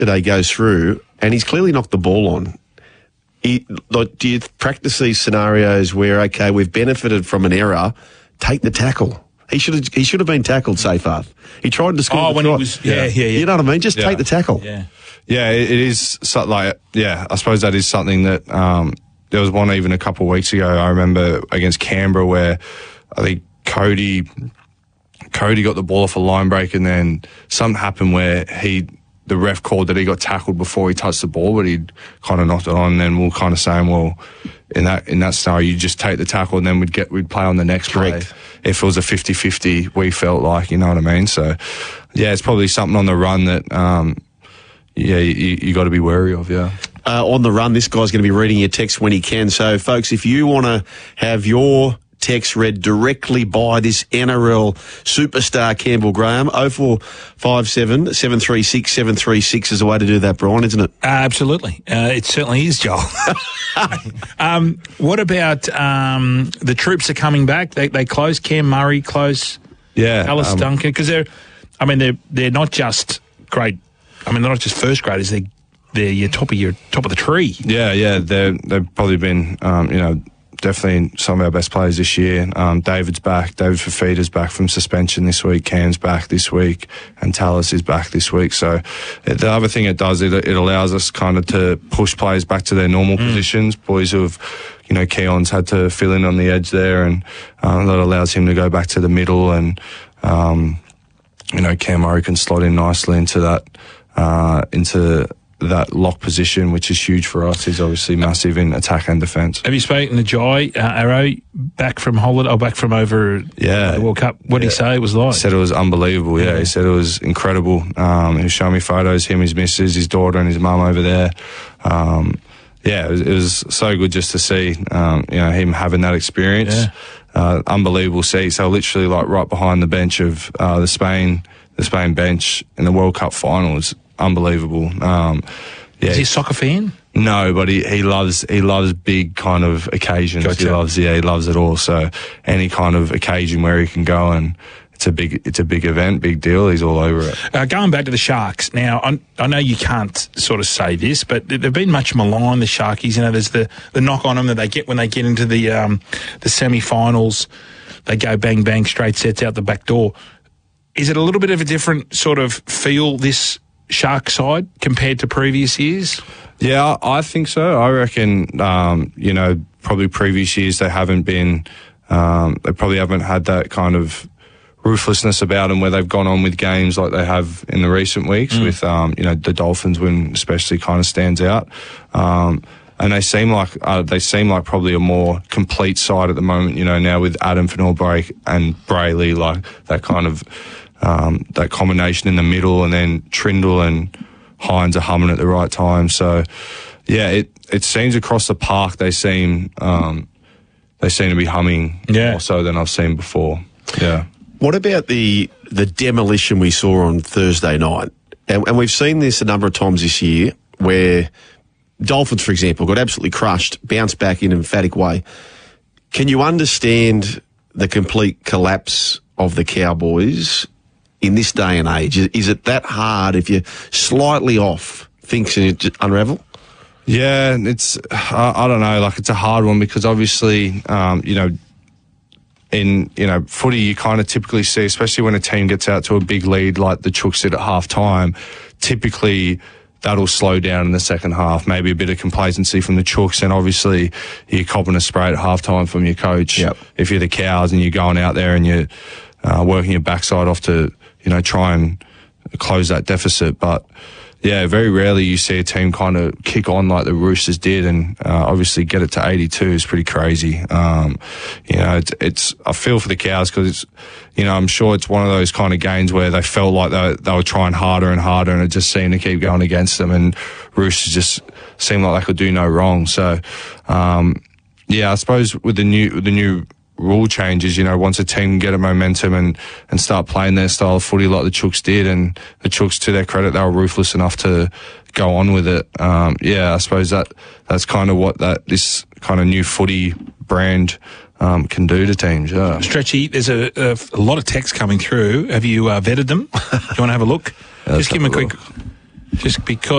yesterday goes through, and he's clearly knocked the ball on. Do you practice these scenarios where, okay, we've benefited from an error, take the tackle? He should have been tackled, Seyfarth. He tried to score. Oh, when he was, yeah. You know what I mean? Just take the tackle. Yeah, it is something like, I suppose that is something that, there was one even a couple of weeks ago, I remember against Canberra, where I think Cody got the ball off a line break, and then something happened where the ref called that he got tackled before he touched the ball, but he'd kind of knocked it on, and then we're kind of saying, well, in that scenario, you just take the tackle, and then we'd play on the next play. If it was a 50-50, we felt like, you know what I mean? So, yeah, it's probably something on the run that, you got to be wary of, on the run, this guy's going to be reading your text when he can. So, folks, if you want to have your text read directly by this NRL superstar Campbell Graham, 0457 736 736 is a way to do that, Brian, isn't it? Absolutely. It certainly is, Joel. What about the troops are coming back? They close Cam Murray, close Alice Duncan, because they're not just great. I mean, they're not just first graders. They're your top of the tree. Yeah. They've probably been, definitely some of our best players this year. David's back. David Fafita's back from suspension this week. Cam's back this week, and Tallis is back this week. So the other thing it does, it allows us kind of to push players back to their normal positions. Boys who have, Keon's had to fill in on the edge there, and that allows him to go back to the middle, and Cam Murray can slot in nicely into that lock position, which is huge for us. He's obviously massive in attack and defence. Have you spoken to Jai Arrow back from holiday, or back from over the World Cup? What did he say it was like? He said it was unbelievable, He said it was incredible. He was showing me photos, him, his missus, his daughter and his mum over there. It was so good just to see, him having that experience. Unbelievable seats. So literally like right behind the bench of the Spain bench in the World Cup final. Is unbelievable. Is he a soccer fan? No, but he loves big kind of occasions. Gotcha. He loves it all. So any kind of occasion where he can go, and it's a big event, big deal. He's all over it. Going back to the Sharks now, I know you can't sort of say this, but they've been much maligned, the Sharkies. There's the knock on them that they get when they get into the semi-finals. They go bang bang, straight sets out the back door. Is it a little bit of a different sort of feel, this Shark side, compared to previous years? Yeah, I think so. I reckon, probably previous years they haven't been, they probably haven't had that kind of ruthlessness about them where they've gone on with games like they have in the recent weeks with, the Dolphins win especially kind of stands out. And they seem like probably a more complete side at the moment, now with Adam Fanor and Brayley, like that kind of, that combination in the middle, and then Trindle and Hines are humming at the right time. So, it seems across the park they seem to be humming more so than I've seen before. Yeah. What about the demolition we saw on Thursday night? And we've seen this a number of times this year, where Dolphins, for example, got absolutely crushed, bounced back in an emphatic way. Can you understand the complete collapse of the Cowboys in this day and age? Is it that hard if you're slightly off, things can unravel? Yeah, it's, I don't know, like it's a hard one because obviously, in footy you kind of typically see, especially when a team gets out to a big lead like the Chooks did at half time, typically that'll slow down in the second half. Maybe a bit of complacency from the Chooks, and obviously you're copping a spray at half time from your coach. Yep. If you're the Cows and you're going out there and you're working your backside off to try and close that deficit. But yeah, very rarely you see a team kind of kick on like the Roosters did, and obviously get it to 82 is pretty crazy. It's I feel for the Cows because it's, I'm sure it's one of those kind of games where they felt like they were trying harder and harder, and it just seemed to keep going against them, and Roosters just seemed like they could do no wrong. So, I suppose with the new rule changes, once a team get a momentum and start playing their style of footy like the Chooks did, and the Chooks, to their credit, they were ruthless enough to go on with it. I suppose that's kind of what this kind of new footy brand can do to teams. Yeah. Stretchy, there's a lot of text coming through. Have you vetted them? Do you want to have a look? Yeah, just give them a quick, just because